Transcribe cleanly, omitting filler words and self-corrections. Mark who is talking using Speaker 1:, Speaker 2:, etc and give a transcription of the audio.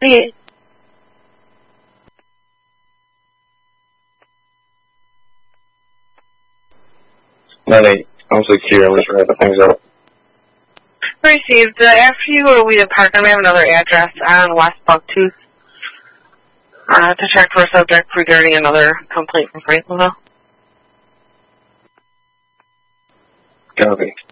Speaker 1: See.
Speaker 2: I'm secure. I'm just wrapping things up.
Speaker 1: Received. After you go to Weedon Park, I have another address on West Bucktooth to check for a subject regarding another complaint from Franklinville.
Speaker 2: Copy.